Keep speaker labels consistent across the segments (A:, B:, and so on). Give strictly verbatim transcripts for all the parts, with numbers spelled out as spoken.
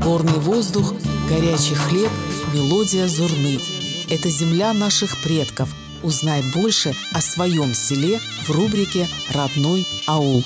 A: Горный воздух, горячий хлеб, мелодия зурны. Это земля наших предков. Узнай больше о своем селе в рубрике «Родной аул».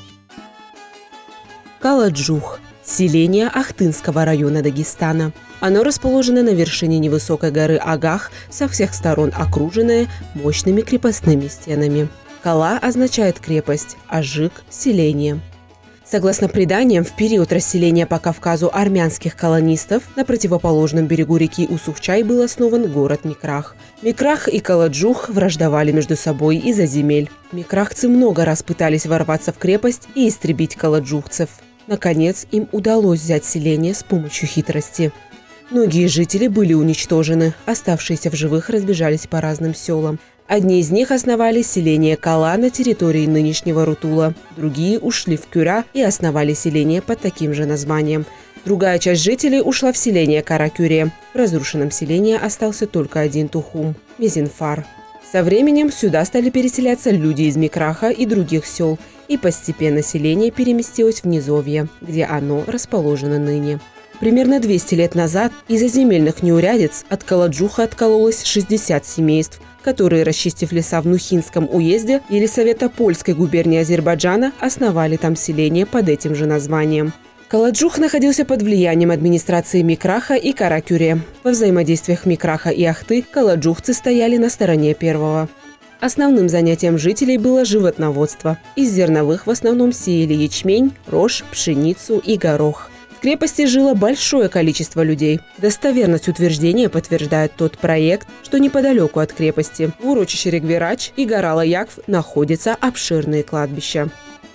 B: Каладжух – селение Ахтынского района Дагестана. Оно расположено на вершине невысокой горы Агах, со всех сторон окруженное мощными крепостными стенами. Кала означает крепость, а Жик – селение. Согласно преданиям, в период расселения по Кавказу армянских колонистов на противоположном берегу реки Усухчай был основан город Микрах. Микрах и Каладжух враждовали между собой из-за земель. Микрахцы много раз пытались ворваться в крепость и истребить каладжухцев. Наконец, им удалось взять селение с помощью хитрости. Многие жители были уничтожены, оставшиеся в живых разбежались по разным селам. Одни из них основали селение Кала на территории нынешнего Рутула, другие ушли в Кюра и основали селение под таким же названием. Другая часть жителей ушла в селение Каракюре. В разрушенном селении остался только один Тухум – Мезинфар. Со временем сюда стали переселяться люди из Микраха и других сел, и постепенно селение переместилось в низовье, где оно расположено ныне. Примерно двести лет назад из-за земельных неурядиц от Каладжуха откололось шестьдесят семейств, которые, расчистив леса в Нухинском уезде Елисаветопольской губернии Азербайджана, основали там селение под этим же названием. Каладжух находился под влиянием администрации Микраха и Каракюре. Во взаимодействиях Микраха и Ахты каладжухцы стояли на стороне первого. Основным занятием жителей было животноводство. Из зерновых в основном сеяли ячмень, рожь, пшеницу и горох. В крепости жило большое количество людей. Достоверность утверждения подтверждает тот проект, что неподалеку от крепости, в урочище Регверач и Гора-Якв, находятся обширные кладбища.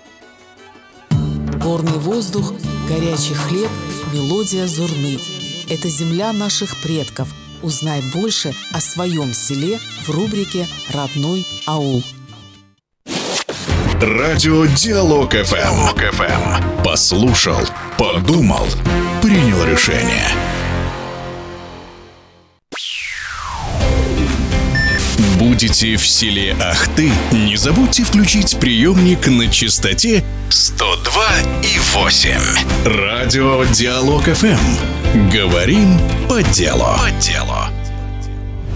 A: Горный воздух, горячий хлеб, мелодия зурны. Это земля наших предков. Узнай больше о своем селе в рубрике «Родной аул».
C: Радио Диалог эф эм. Послушал, подумал, принял решение. Будете в селе Ахты? Не забудьте включить приемник на частоте сто два и восемь. Радио Диалог эф эм. Говорим по делу. По делу.